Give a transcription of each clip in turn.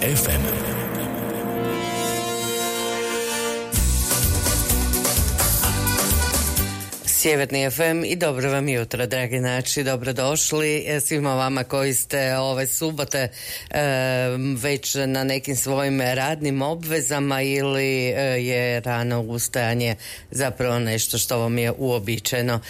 FM. Sjeverni FM i dobro vam jutro, dragi naši, dobrodošli svima vama koji ste ove subote već na nekim svojim radnim obvezama ili je rano ustajanje zapravo nešto što vam je uobičajeno.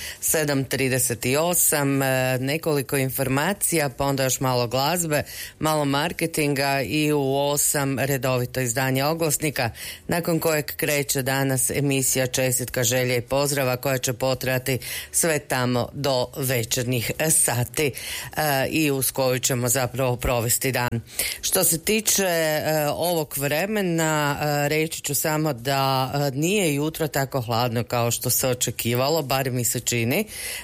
7:38, nekoliko informacija, pa onda još malo glazbe, malo marketinga i u 8 redovito izdanje oglasnika, nakon kojeg kreće danas emisija Čestitka, želje i pozdrava koja će potrati sve tamo do večernjih sati i uz koju ćemo zapravo provesti dan. Što se tiče ovog vremena, reći ću samo da nije jutro tako hladno kao što se očekivalo, bar mi se čini.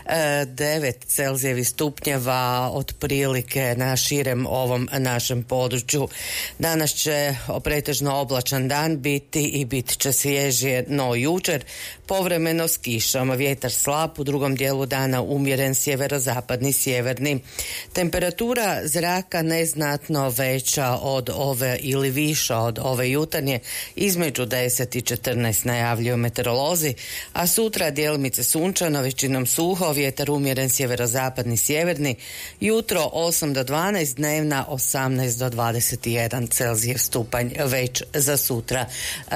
9 Celzijevih stupnjeva otprilike na širem ovom našem području. Danas će pretežno oblačan dan biti i bit će svježije no jučer, povremeno s kišom, vjetar slab, u drugom dijelu dana umjeren sjeverozapadni sjeverni. Temperatura zraka neznatno veća od ove ili viša od ove jutarnje, između 10 i 14 najavljuju meteorolozi, a sutra djelimice sunčano, većinom suho, vjetar umjeren sjeverozapadni sjeverni, jutro 8 do 12, dnevna 18 do 21 Celzijev stupanj već za sutra,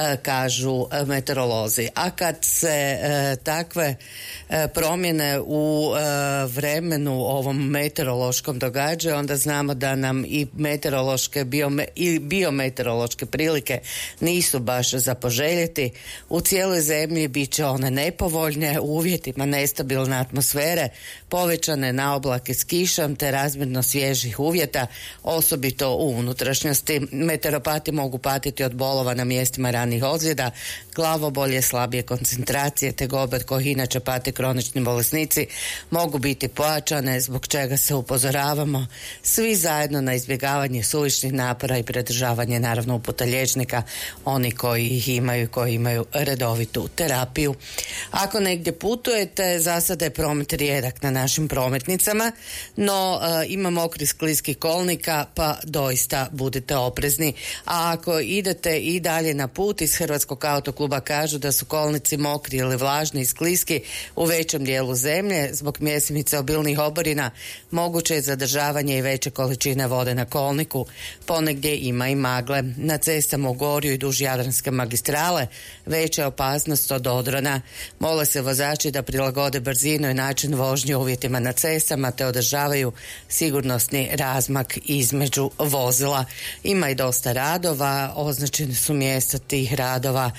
kažu meteorolozi. A kad se takve promjene u vremenu ovom meteorološkom događaju, onda znamo da nam i meteorološke i biometeorološke prilike nisu baš za poželjeti. U cijeloj zemlji bit će one nepovoljne u uvjetima nestabilne atmosfere, povećane naoblake s kišom te razmjerno svježih uvjeta, osobito u unutrašnjosti. Meteoropati mogu patiti od bolova na mjestima ranih ozljeda, glavobolje, slabije koncentracije te gober kojih inače pate kronični bolesnici mogu biti pojačane, zbog čega se upozoravamo svi zajedno na izbjegavanje suvišnih napora i pridržavanje naravno uputa liječnika, oni koji ih imaju, koji imaju redovitu terapiju. Ako negdje putujete, za sada je promet rijedak na našim prometnicama, no ima mokrih skliskih kolnika, pa doista budite oprezni. A ako idete i dalje na put, iz Hrvatskog autokluba kažu da su kolnici mokri ili vlažni i skliski u većem dijelu zemlje. Zbog mjesimice obilnih oborina moguće je zadržavanje i veće količine vode na kolniku. Ponegdje ima i magle. Na cestama u Gorju i duž Jadranske magistrale veća je opasnost od odrona. Mole se vozači da prilagode brzinu i način vožnje uvjetima na cestama te održavaju sigurnosni razmak između vozila. Ima i dosta radova, označeni su mjesta tih radova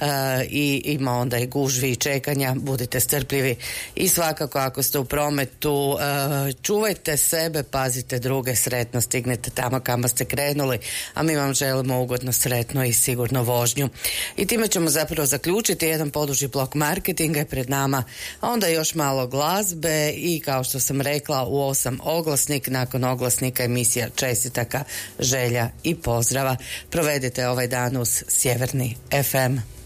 i ima onda i gužvi i čekanja. Budite strpljivi i svakako ako ste u prometu čuvajte sebe, pazite druge, sretno stignete tamo kamo ste krenuli, a mi vam želimo ugodno, sretno i sigurno vožnju. I time ćemo zapravo zaključiti jedan poduži blok marketinga je pred nama, a onda još malo glazbe i kao što sam rekla u 8 oglasnik, nakon oglasnika emisija Čestitaka, želja i pozdrava. Provedite ovaj dan uz Sjeverni FM.